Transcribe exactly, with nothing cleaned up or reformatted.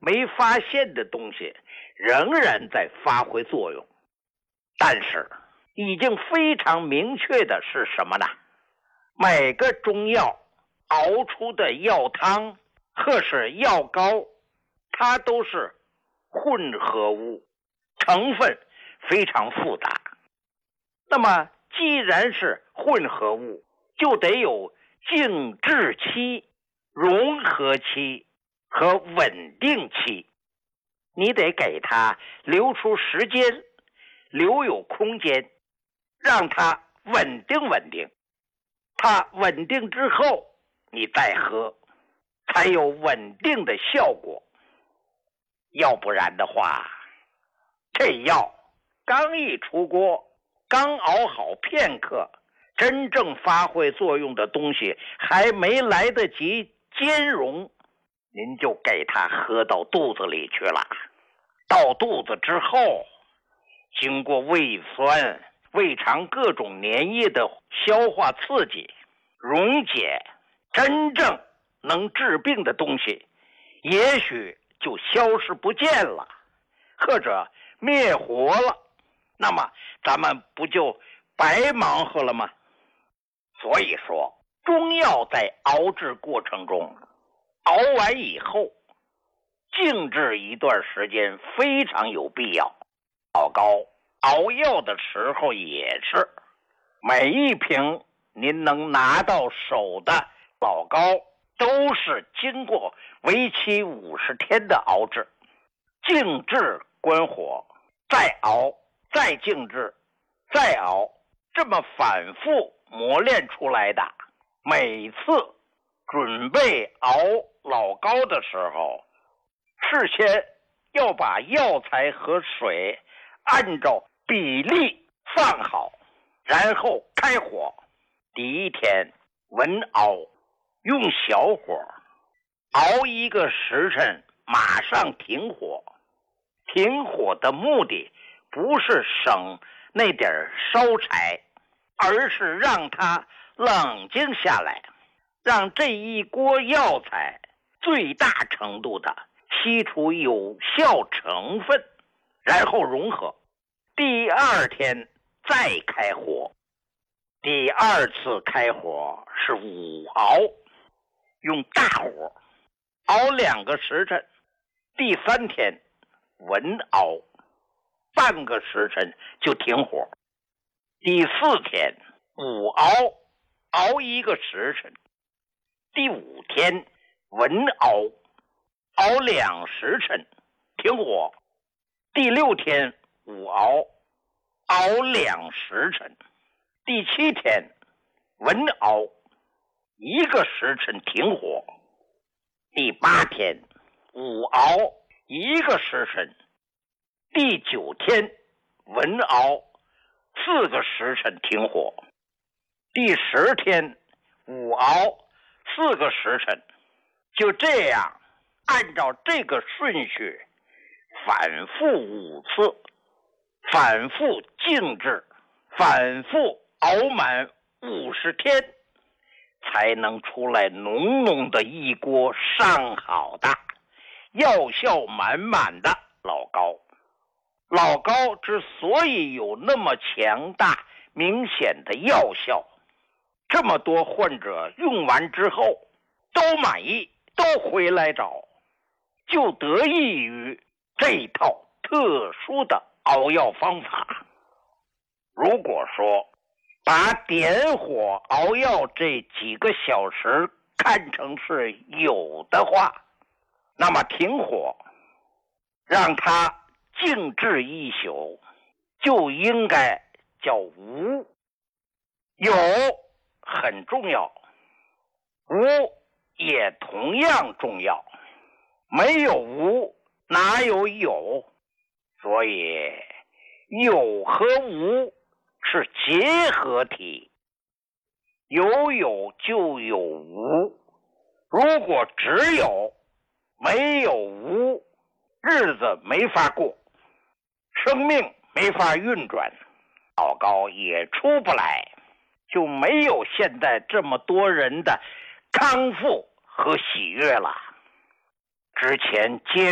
没发现的东西仍然在发挥作用。但是已经非常明确的是什么呢？每个中药熬出的药汤或是药膏，它都是混合物，成分非常复杂。那么既然是混合物，就得有静置期、融合期和稳定期。你得给它留出时间，留有空间，让它稳定稳定。它稳定之后你再喝，才有稳定的效果。要不然的话，这药刚一出锅，刚熬好片刻，真正发挥作用的东西还没来得及兼容，您就给它喝到肚子里去了。到肚子之后，经过胃酸、胃肠各种粘液的消化刺激，溶解真正能治病的东西，也许就消失不见了，或者灭活了，那么咱们不就白忙活了吗？所以说，中药在熬制过程中，熬完以后静置一段时间非常有必要。老高熬药的时候也是，每一瓶您能拿到手的老高都是经过为期五十天的熬制，静置关火，再熬，再静置，再熬，这么反复磨练出来的。每次准备熬老高的时候，事先要把药材和水按照比例放好，然后开火。第一天文熬，用小火熬一个时辰，马上停火。停火的目的不是省那点烧柴，而是让它冷静下来，让这一锅药材最大程度的吸出有效成分，然后融合。第二天再开火，第二次开火是午熬，用大火熬两个时辰。第三天文熬，半个时辰就停火。第四天午熬，熬一个时辰。第五天文熬，熬两时辰，停火。第六天午熬，熬两时辰。第七天文熬，一个时辰停火。第八天午熬，一个时辰。第九天文熬，四个时辰停火。第十天午熬，四个时辰。就这样按照这个顺序反复五次，反复静置，反复熬满五十天，才能出来浓浓的一锅上好的药效满满的老高。老高之所以有那么强大明显的药效，这么多患者用完之后都满意，都回来找，就得益于这套特殊的熬药方法。如果说把点火熬药这几个小时看成是有的话，那么停火让它静置一宿就应该叫无。有很重要，无也同样重要。没有无哪有有？所以有和无是结合体，有有就有无。如果只有没有无，日子没法过，生命没法运转，老高也出不来，就没有现在这么多人的康复和喜悦了。之前接